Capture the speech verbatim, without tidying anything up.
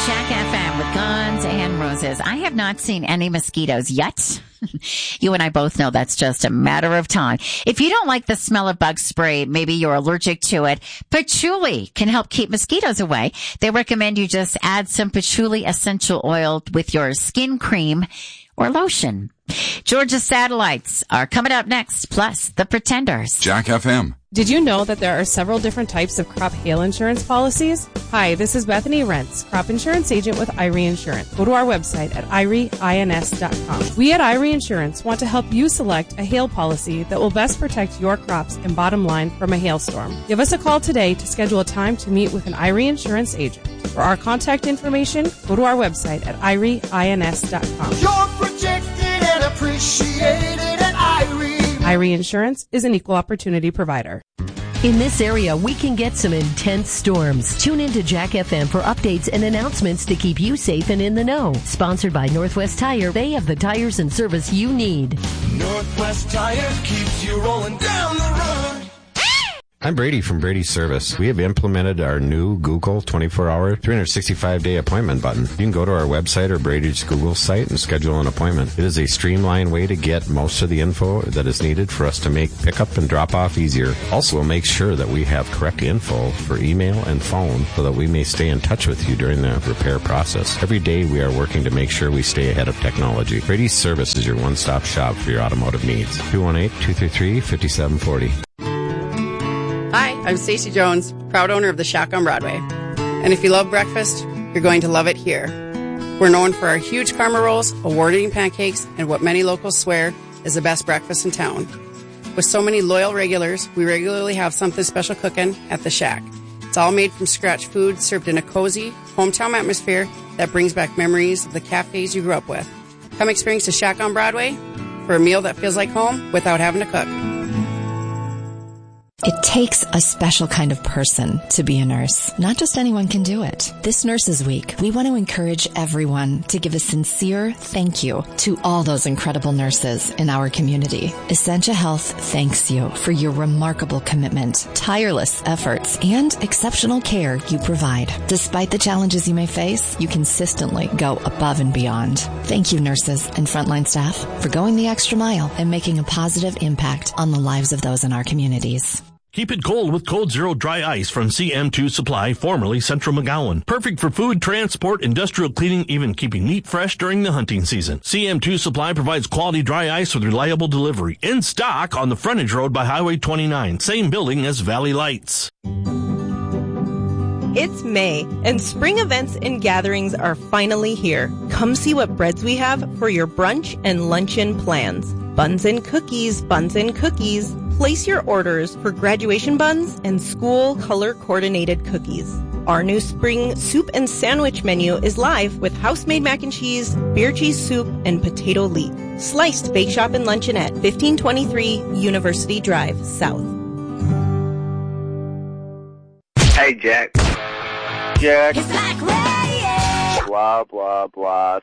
Jack F M with Guns and Roses. I have not seen any mosquitoes yet. You and I both know that's just a matter of time. If you don't like the smell of bug spray, maybe you're allergic to it, patchouli can help keep mosquitoes away. They recommend you just add some patchouli essential oil with your skin cream or lotion. Georgia Satellites are coming up next, plus The Pretenders. Jack F M. Did you know that there are several different types of crop hail insurance policies? Hi, this is Bethany Rentz, crop insurance agent with Irie Insurance. Go to our website at irie ins dot com. We at Irie Insurance want to help you select a hail policy that will best protect your crops and bottom line from a hailstorm. Give us a call today to schedule a time to meet with an Irie Insurance agent. For our contact information, go to our website at irie ins dot com. You're protected and appreciated at Irie. Irie Insurance is an equal opportunity provider. In this area, we can get some intense storms. Tune in to Jack F M for updates and announcements to keep you safe and in the know. Sponsored by Northwest Tire, they have the tires and service you need. Northwest Tire keeps you rolling down the road. I'm Brady from Brady Service. We have implemented our new Google twenty-four hour, three hundred sixty-five day appointment button. You can go to our website or Brady's Google site and schedule an appointment. It is a streamlined way to get most of the info that is needed for us to make pickup and drop off easier. Also, we'll make sure that we have correct info for email and phone so that we may stay in touch with you during the repair process. Every day we are working to make sure we stay ahead of technology. Brady's Service is your one-stop shop for your automotive needs. two one eight, two three three, five seven four zero. Hi, I'm Stacey Jones, proud owner of the Shack on Broadway. And if you love breakfast, you're going to love it here. We're known for our huge karma rolls, award-winning pancakes, and what many locals swear is the best breakfast in town. With so many loyal regulars, we regularly have something special cooking at the Shack. It's all made from scratch food served in a cozy, hometown atmosphere that brings back memories of the cafes you grew up with. Come experience the Shack on Broadway for a meal that feels like home without having to cook. It takes a special kind of person to be a nurse. Not just anyone can do it. This Nurses Week, we want to encourage everyone to give a sincere thank you to all those incredible nurses in our community. Essentia Health thanks you for your remarkable commitment, tireless efforts, and exceptional care you provide. Despite the challenges you may face, you consistently go above and beyond. Thank you, nurses and frontline staff, for going the extra mile and making a positive impact on the lives of those in our communities. Keep it cold with Code Zero Dry Ice from C M two Supply, formerly Central McGowan. Perfect for food, transport, industrial cleaning, even keeping meat fresh during the hunting season. C M two Supply provides quality dry ice with reliable delivery. In stock on the frontage road by Highway twenty-nine. Same building as Valley Lights. It's May, and spring events and gatherings are finally here. Come see what breads we have for your brunch and luncheon plans. Buns and cookies, buns and cookies. Place your orders for graduation buns and school color-coordinated cookies. Our new spring soup and sandwich menu is live with house-made mac and cheese, beer cheese soup, and potato leek. Sliced Bake Shop and Luncheonette, fifteen twenty-three University Drive, South. Hey, Jack. Jack. It's like rain. Blah, blah, blah.